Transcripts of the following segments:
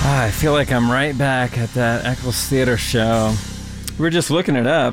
I feel like I'm right back at that Eccles Theater show. We were just looking it up.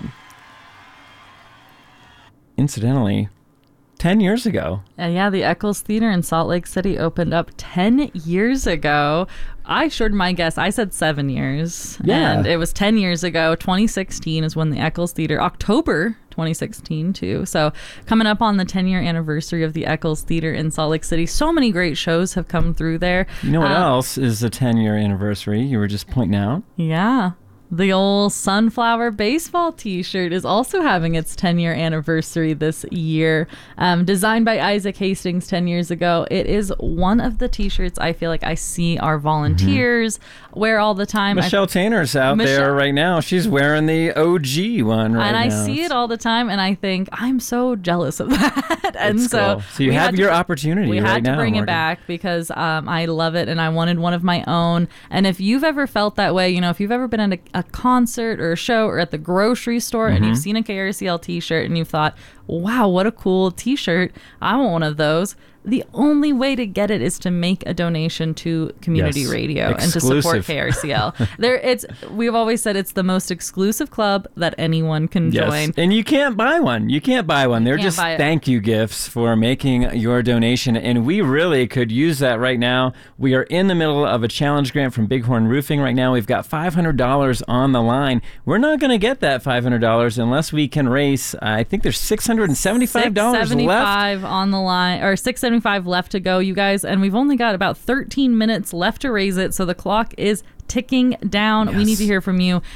Incidentally, 10 years ago. Yeah, the Eccles Theater in Salt Lake City opened up 10 years ago. I shorted my guess. I said 7 years. Yeah. And it was 10 years ago. 2016 is when the Eccles Theater, October 2016 too. So coming up on the 10-year anniversary of the Eccles Theater in Salt Lake City. So many great shows have come through there. You know what else is the 10-year anniversary you were just pointing out? Yeah. The old Sunflower baseball t-shirt is also having its 10-year anniversary this year. Designed by Isaac Hastings 10 years ago. It is one of the t-shirts I feel like I see our volunteers wear all the time. Michelle Tanner's out there right now. She's wearing the OG one right now. And I see it all the time, and I think, I'm so jealous of that. And it's cool. So you have your opportunity right now, We had to bring it back because I love it, and I wanted one of my own. And if you've ever felt that way, if you've ever been at a concert or a show or at the grocery store and you've seen a KRCL t-shirt and you've thought, wow, what a cool t-shirt, I want one of those. The only way to get it is to make a donation to community radio and to support KRCL. We've always said it's the most exclusive club that anyone can join. And you can't buy one. They're just thank you gifts for making your donation. And we really could use that right now. We are in the middle of a challenge grant from Bighorn Roofing right now. We've got $500 on the line. We're not going to get that $500 unless we can raise, I think there's $675 left on the line, or $675 left to go, you guys, and we've only got about 13 minutes left to raise it, so the clock is ticking down. We need to hear from you.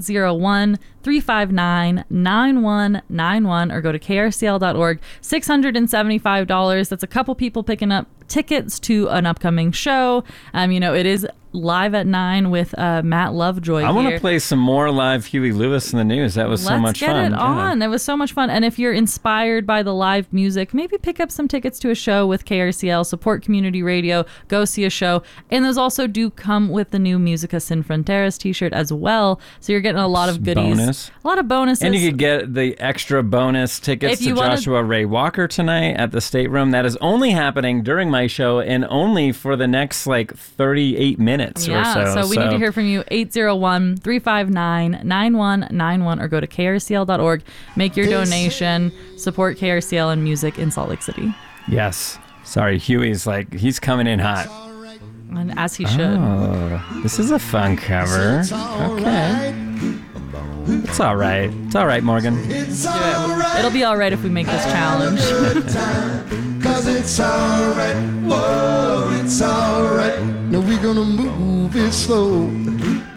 801-359-9191 or go to krcl.org. $675. That's a couple people picking up tickets to an upcoming show. It is live at 9 with Matt Lovejoy. I want to play some more live Huey Lewis in the News. That was so much fun. Let's get it on. It was so much fun. And if you're inspired by the live music, maybe pick up some tickets to a show with KRCL, support community radio, go see a show. And those also do come with the new Musica Sin Fronteras t-shirt as well. So you're getting a lot of goodies. A lot of bonuses. And you could get the extra bonus tickets to Joshua Ray Walker tonight at the Stateroom. That is only happening during my show and only for the next 38 minutes or so. So we need to hear from you. 801-359-9191 or go to krcl.org. Make your donation. Support KRCL and music in Salt Lake City. Yes. Sorry, Huey's he's coming in hot. And as he should. Oh, this is a fun cover. Okay. It's all right. It's all right, Morgan. It'll be all right if we make this challenge. Cause it's all right. Whoa, it's all right. Now we're gonna move it slow.